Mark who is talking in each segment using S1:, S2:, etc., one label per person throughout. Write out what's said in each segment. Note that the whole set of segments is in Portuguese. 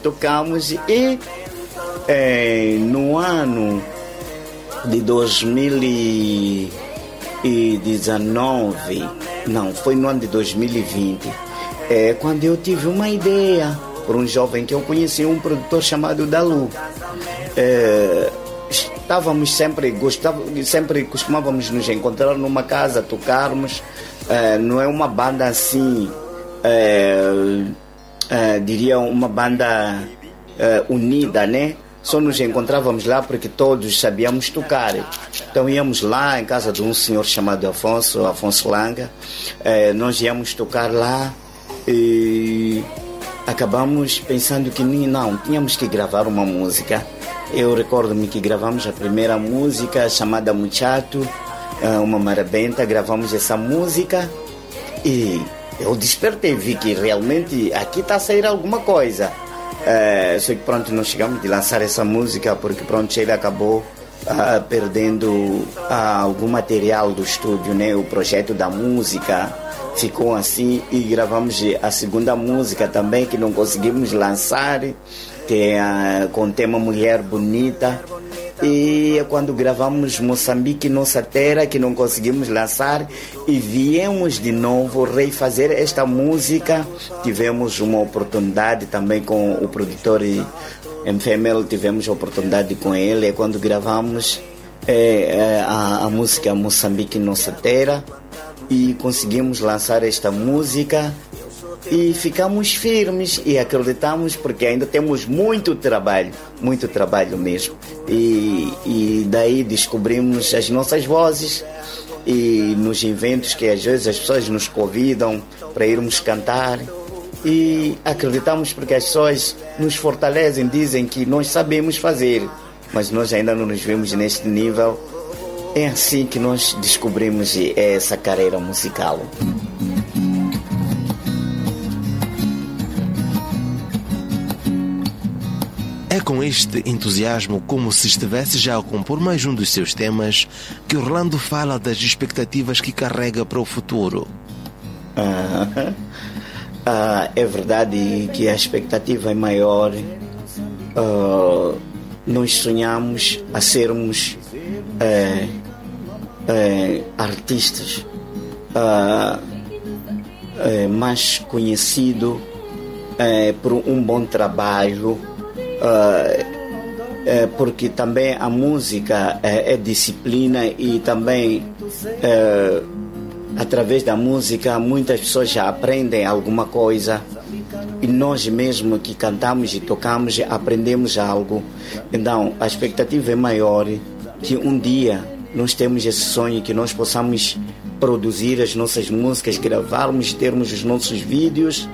S1: tocamos e no ano de 2019, não, foi no ano de 2020, quando eu tive uma ideia por um jovem que eu conheci, um produtor chamado Dalu. Estávamos sempre costumávamos nos encontrar numa casa, tocarmos. Não é uma banda assim, diria uma banda unida, né? Só nos encontrávamos lá porque todos sabíamos tocar. Então íamos lá em casa de um senhor chamado Afonso Langa. Nós íamos tocar lá e acabamos pensando que não, tínhamos que gravar uma música. Eu recordo-me que gravamos a primeira música chamada Muchacho, uma marabenta. Gravamos essa música e eu despertei, vi que realmente aqui está a sair alguma coisa. Só que pronto, não chegamos de lançar essa música porque pronto, ele acabou perdendo algum material do estúdio, né? O projeto da música ficou assim e gravamos a segunda música também que não conseguimos lançar, que é com o tema Mulher Bonita. E quando gravamos Moçambique, Nossa Terra, que não conseguimos lançar, e viemos de novo refazer esta música. Tivemos uma oportunidade também com o produtor MFML, tivemos a oportunidade com ele, quando gravamos a música Moçambique, Nossa Terra, e conseguimos lançar esta música. E ficamos firmes e acreditamos, porque ainda temos muito trabalho mesmo. E daí descobrimos as nossas vozes, e nos eventos que às vezes as pessoas nos convidam para irmos cantar. E acreditamos porque as pessoas nos fortalecem, dizem que nós sabemos fazer, mas nós ainda não nos vemos neste nível. É assim que nós descobrimos essa carreira musical.
S2: É com este entusiasmo, como se estivesse já a compor mais um dos seus temas, que Orlando fala das expectativas que carrega para o futuro.
S1: É verdade que a expectativa é maior. Nós sonhamos a sermos artistas mais conhecidos por um bom trabalho. Porque também a música é disciplina, e também através da música muitas pessoas já aprendem alguma coisa, e nós mesmo que cantamos e tocamos aprendemos algo. Então a expectativa é maior, que um dia nós temos esse sonho, que nós possamos produzir as nossas músicas, gravarmos, termos os nossos vídeos,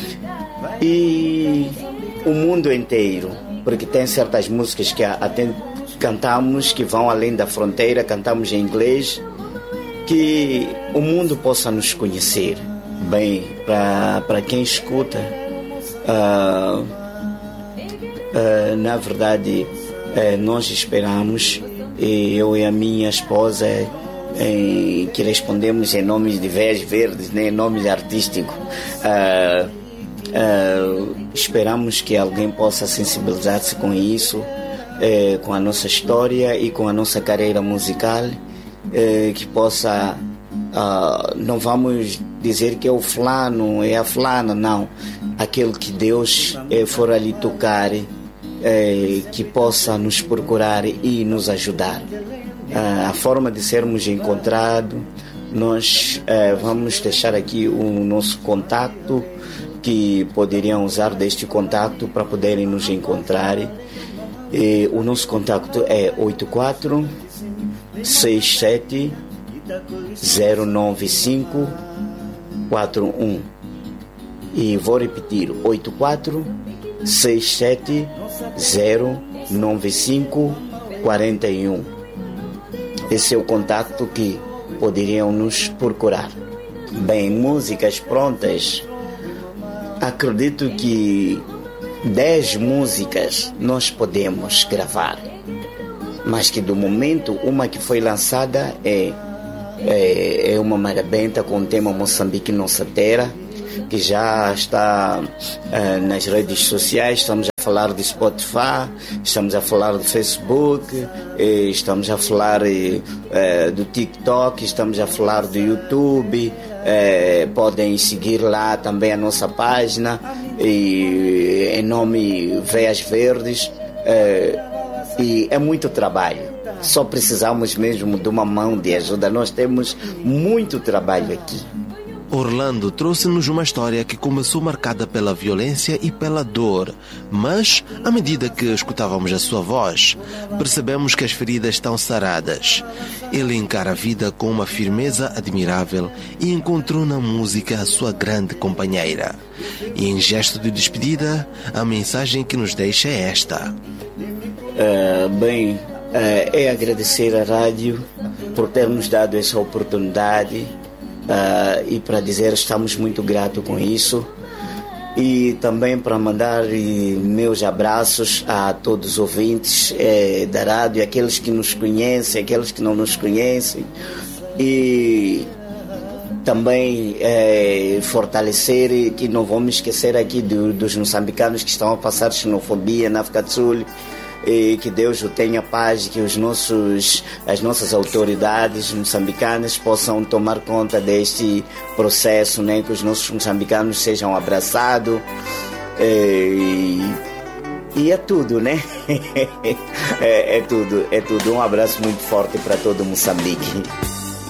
S1: e o mundo inteiro, porque tem certas músicas que até cantamos que vão além da fronteira, cantamos em inglês, que o mundo possa nos conhecer bem, para quem escuta. Na verdade, nós esperamos, eu e a minha esposa, que respondemos em nomes de Veias Verdes, né, nomes artísticos. Esperamos que alguém possa sensibilizar-se com isso, com a nossa história e com a nossa carreira musical, que possa, não vamos dizer que é o fulano, é a fulana, não, aquele que Deus for ali tocar, que possa nos procurar e nos ajudar. A forma de sermos encontrados, nós vamos deixar aqui o nosso contato, que poderiam usar deste contato para poderem nos encontrar. O nosso contato é 84 67 095 41. E vou repetir: 84 67 095 41. Esse é o contato que poderiam nos procurar. Bem, músicas prontas. Acredito que 10 músicas nós podemos gravar, mas que do momento uma que foi lançada é uma marabenta com o tema Moçambique, Nossa Terra, que já está nas redes sociais. Estamos falar de Spotify, estamos a falar do Facebook, estamos a falar do TikTok, estamos a falar do YouTube. Podem seguir lá também a nossa página em nome Veias Verdes. E é muito trabalho, só precisamos mesmo de uma mão de ajuda. Nós temos muito trabalho aqui.
S2: Orlando trouxe-nos uma história que começou marcada pela violência e pela dor, mas, à medida que escutávamos a sua voz, percebemos que as feridas estão saradas. Ele encara a vida com uma firmeza admirável e encontrou na música a sua grande companheira. E em gesto de despedida, a mensagem que nos deixa é esta.
S1: É agradecer à rádio por ter nos dado essa oportunidade. E para dizer estamos muito gratos com isso, e também para mandar meus abraços a todos os ouvintes da rádio, aqueles que nos conhecem, aqueles que não nos conhecem, e também fortalecer, que não vamos esquecer aqui dos moçambicanos que estão a passar xenofobia na África do Sul. E que Deus o tenha paz, que as nossas autoridades moçambicanas possam tomar conta deste processo, né? Que os nossos moçambicanos sejam abraçados. E é tudo, né? é tudo. Um abraço muito forte para todo Moçambique.